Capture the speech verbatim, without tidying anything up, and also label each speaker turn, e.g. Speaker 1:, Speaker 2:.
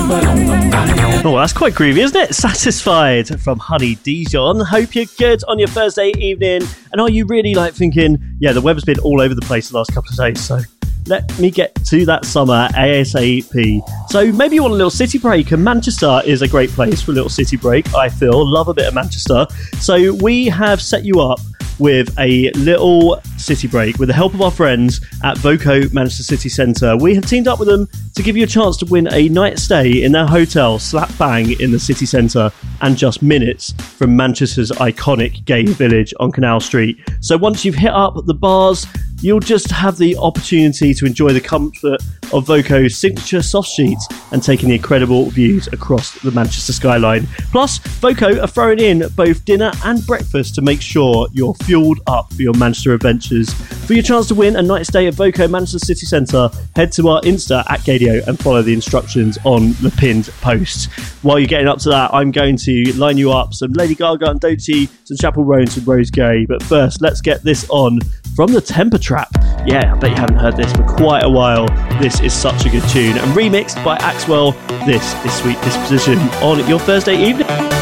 Speaker 1: Oh, that's quite groovy, isn't it? Satisfied from Honey Dijon. Hope you're good on your Thursday evening. And are you really like thinking, yeah, the weather's been all over the place the last couple of days, so let me get to that summer ASAP. So maybe you want a little city break, and Manchester is a great place for a little city break, I feel. Love a bit of Manchester. So we have set you up with a little city break with the help of our friends at Voco Manchester City Centre. We have teamed up with them to give you a chance to win a night stay in their hotel slap bang in the city centre and just minutes from Manchester's iconic gay village on Canal Street. So once you've hit up the bars, you'll just have the opportunity to enjoy the comfort of Voco's signature soft sheets and taking the incredible views across the Manchester skyline. Plus, Voco are throwing in both dinner and breakfast to make sure you're fueled up for your Manchester adventures. For your chance to win a night stay at Voco Manchester City Centre, head to our Insta at Gadio and follow the instructions on the pinned post. While you're getting up to that, I'm going to line you up some Lady Gaga and Doechii, some Chapel Roan and some Rose Gay. But first, let's get this on from the Temper Trap. Yeah, I bet you haven't heard this for quite a while. This is such a good tune. And remixed by Axwell, this is Sweet Disposition on your Thursday evening.